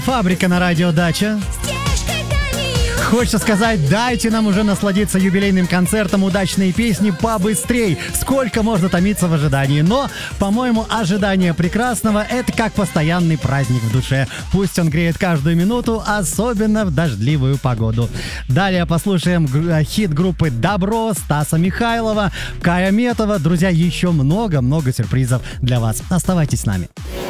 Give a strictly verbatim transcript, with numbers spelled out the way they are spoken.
Фабрика на радио Дача. Хочется сказать, дайте нам уже насладиться юбилейным концертом удачные песни побыстрей. Сколько можно томиться в ожидании. Но, по-моему, ожидание прекрасного — это как постоянный праздник в душе. Пусть он греет каждую минуту, особенно в дождливую погоду. Далее послушаем хит группы «Добро», Стаса Михайлова, Кая Метова. Друзья, еще много-много сюрпризов для вас. Оставайтесь с нами.